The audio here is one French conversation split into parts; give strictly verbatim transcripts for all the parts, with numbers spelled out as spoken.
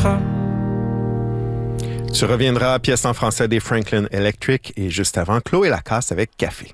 reviendras. Tu reviendras, pièce en français des Franklin Electric, et juste avant, Chloé Lacasse avec Café.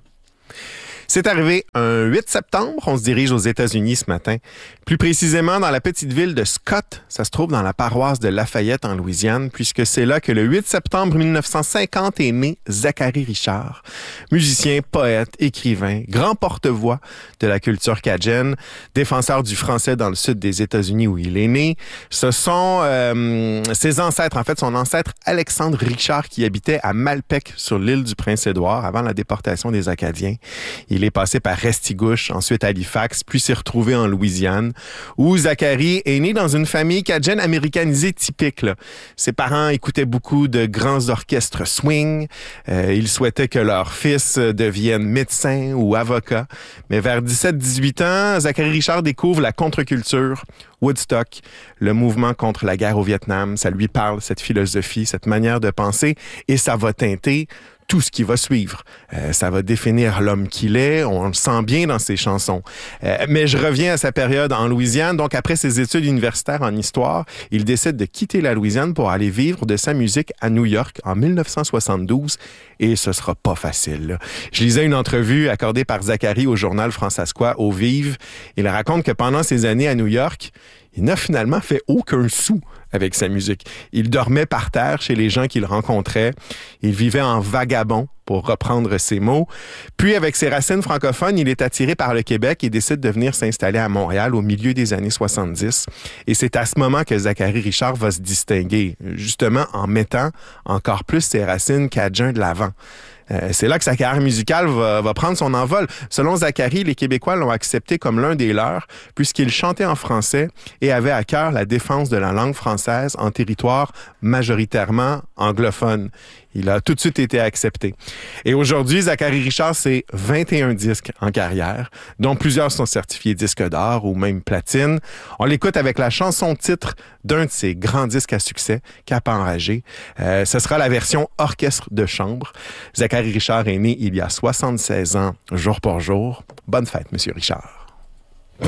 C'est arrivé un huit septembre, on se dirige aux États-Unis ce matin. Plus précisément dans la petite ville de Scott, ça se trouve dans la paroisse de Lafayette en Louisiane, puisque c'est là que le huit septembre mille neuf cent cinquante est né Zachary Richard, musicien, poète, écrivain, grand porte-voix de la culture cajun, défenseur du français dans le sud des États-Unis où il est né. Ce sont euh, ses ancêtres, en fait son ancêtre Alexandre Richard qui habitait à Malpec sur l'île du Prince-Édouard avant la déportation des Acadiens. Il Il est passé par Restigouche, ensuite Halifax, puis s'est retrouvé en Louisiane, où Zachary est né dans une famille cajun américanisée typique. Là. Ses parents écoutaient beaucoup de grands orchestres swing. Euh, ils souhaitaient que leur fils devienne médecin ou avocat. Mais vers dix-sept dix-huit ans, Zachary Richard découvre la contre-culture, Woodstock, le mouvement contre la guerre au Vietnam. Ça lui parle, cette philosophie, cette manière de penser, et ça va teinter tout ce qui va suivre. Euh, ça va définir l'homme qu'il est, on le sent bien dans ses chansons. Euh, mais je reviens à sa période en Louisiane. Donc, après ses études universitaires en histoire, il décide de quitter la Louisiane pour aller vivre de sa musique à New York en mille neuf cent soixante-douze. Et ce sera pas facile. Là. Je lisais une entrevue accordée par Zachary au journal Françaiscois, Au Vive. Il raconte que pendant ses années à New York, il n'a finalement fait aucun sou avec sa musique. Il dormait par terre chez les gens qu'il rencontrait. Il vivait en vagabond, pour reprendre ses mots. Puis, avec ses racines francophones, il est attiré par le Québec et décide de venir s'installer à Montréal au milieu des années soixante-dix. Et c'est à ce moment que Zachary Richard va se distinguer, justement en mettant encore plus ses racines cajun de l'avant. Euh, c'est là que sa carrière musicale va, va prendre son envol. Selon Zachary, les Québécois l'ont accepté comme l'un des leurs, puisqu'il chantait en français et avait à cœur la défense de la langue française en territoire majoritairement anglophone. Il a tout de suite été accepté. Et aujourd'hui, Zachary Richard, c'est vingt et un disques en carrière, dont plusieurs sont certifiés disques d'or ou même platine. On l'écoute avec la chanson-titre d'un de ses grands disques à succès, Cap enragé. Euh, ce sera la version orchestre de chambre. Zachary Richard est né il y a soixante-seize ans, jour pour jour. Bonne fête, Monsieur Richard.